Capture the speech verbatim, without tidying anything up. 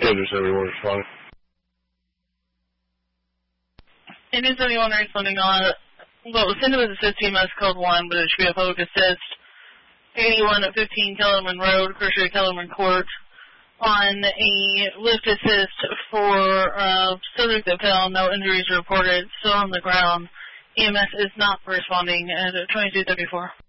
Kansas seventy-one responding. Kansas seventy-one responding on, well, it was sent with assist team as code one, but it should be a public assist. eighty-one at fifteen Kellerman Road, Crochet Kellerman Court, on a lift assist for uh, subject that fell, no injuries reported, still on the ground. E M S is not responding at twenty-two thirty-four.